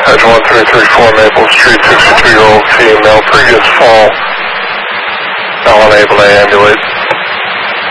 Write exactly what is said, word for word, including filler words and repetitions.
Edge one three three four Maple Street, sixty-two-year-old female, previous fall.